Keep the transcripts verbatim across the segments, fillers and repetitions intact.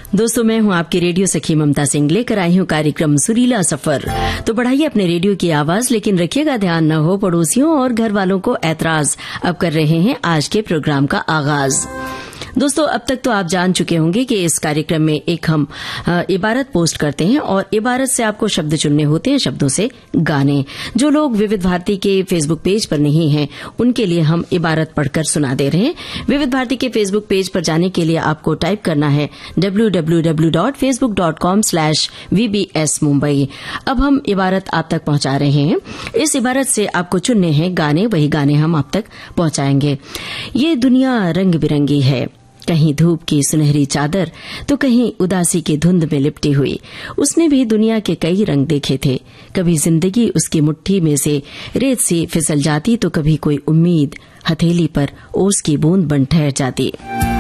दोस्तों, मैं हूं आपकी रेडियो सखी ममता सिंह, लेकर आई हूं कार्यक्रम सुरीला सफर। तो बढ़ाइए अपने रेडियो की आवाज, लेकिन रखिएगा ध्यान न हो पड़ोसियों और घर वालों को ऐतराज। अब कर रहे हैं आज के प्रोग्राम का आगाज। दोस्तों, अब तक तो आप जान चुके होंगे कि इस कार्यक्रम में एक हम इबारत पोस्ट करते हैं और इबारत से आपको शब्द चुनने होते हैं, शब्दों से गाने। जो लोग विविध भारती के फेसबुक पेज पर नहीं हैं, उनके लिए हम इबारत पढ़कर सुना दे रहे हैं। विविध भारती के फेसबुक पेज पर जाने के लिए आपको टाइप करना है W W W dot Facebook dot com slash we B S Mumbai. अब हम इबारत आप तक पहुंचा रहे हैं। इस इबारत से आपको चुनने हैं गाने, वही गाने हम आप तक पहुंचाएंगे। ये दुनिया रंग बिरंगी है, कहीं धूप की सुनहरी चादर तो कहीं उदासी की धुंध में लिपटी हुई। उसने भी दुनिया के कई रंग देखे थे। कभी जिंदगी उसकी मुट्ठी में से रेत सी फिसल जाती तो कभी कोई उम्मीद हथेली पर ओस की बूंद बन ठहर जाती।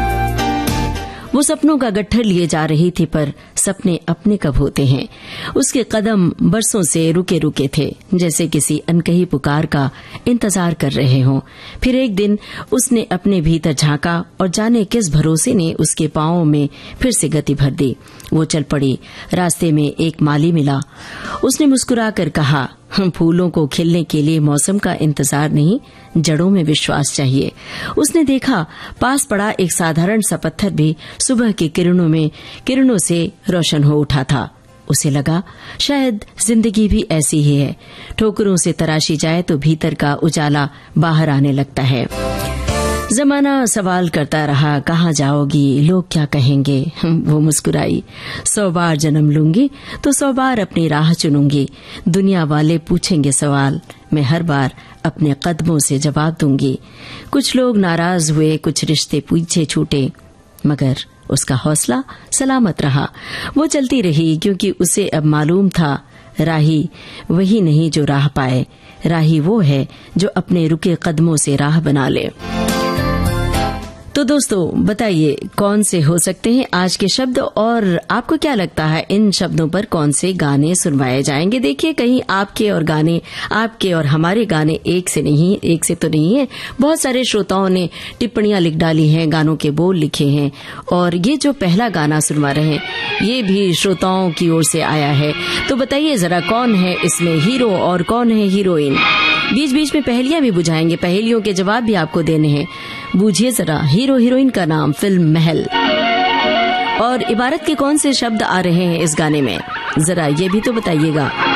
वो सपनों का गट्ठर लिए जा रही थी, पर सपने अपने कब होते हैं। उसके कदम बरसों से रुके रुके थे, जैसे किसी अनकही पुकार का इंतजार कर रहे हों। फिर एक दिन उसने अपने भीतर झांका और जाने किस भरोसे ने उसके पांवों में फिर से गति भर दी। वो चल पड़ी। रास्ते में एक माली मिला। उसने मुस्कुराकर कहा, हम फूलों को खिलने के लिए मौसम का इंतजार नहीं, जड़ों में विश्वास चाहिए। उसने देखा पास पड़ा एक साधारण सा पत्थर भी सुबह की किरणों में किरणों से रोशन हो उठा था। उसे लगा शायद जिंदगी भी ऐसी ही है, ठोकरों से तराशी जाए तो भीतर का उजाला बाहर आने लगता है। जमाना सवाल करता रहा, कहाँ जाओगी, लोग क्या कहेंगे। वो मुस्कुराई, सौ बार जन्म लूंगी तो सौ बार अपनी राह चुनूंगी। दुनिया वाले पूछेंगे सवाल, मैं हर बार अपने कदमों से जवाब दूंगी। कुछ लोग नाराज हुए, कुछ रिश्ते पीछे छूटे, मगर उसका हौसला सलामत रहा। वो चलती रही, क्योंकि उसे अब मालूम था राही वही नहीं जो राह पाए, राही वो है जो अपने रुके कदमों से राह बना ले। तो दोस्तों, बताइए कौन से हो सकते हैं आज के शब्द, और आपको क्या लगता है इन शब्दों पर कौन से गाने सुनवाए जाएंगे। देखिए, कहीं आपके और गाने, आपके और हमारे गाने एक से नहीं एक से तो नहीं है। बहुत सारे श्रोताओं ने टिप्पणियां लिख डाली हैं, गानों के बोल लिखे हैं, और ये जो पहला गाना सुनवा रहे हैं ये भी श्रोताओं की ओर से आया है। तो बताइए जरा, कौन है इसमें हीरो और कौन है हीरोइन। बीच बीच में पहेलियां भी बुझाएंगे, पहेलियों के जवाब भी आपको देने हैं। बूझिए जरा, हीरो हीरोइन का नाम, फिल्म महल, और इबारत के कौन से शब्द आ रहे हैं इस गाने में, जरा ये भी तो बताइएगा।